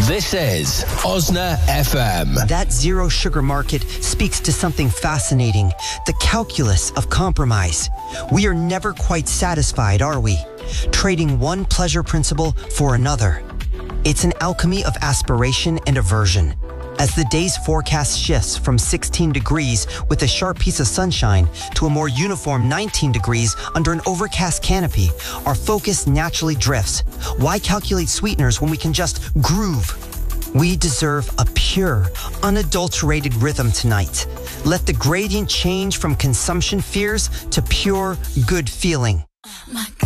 This is Osna FM. That zero sugar market speaks to something fascinating, the calculus of compromise. We are never quite satisfied, are we? Trading one pleasure principle for another. It's an alchemy of aspiration and aversion. As the day's forecast shifts from 16 degrees with a sharp piece of sunshine to a more uniform 19 degrees under an overcast canopy, our focus naturally drifts. Why calculate sweeteners when we can just groove? We deserve a pure, unadulterated rhythm tonight. Let the gradient change from consumption fears to pure good feeling.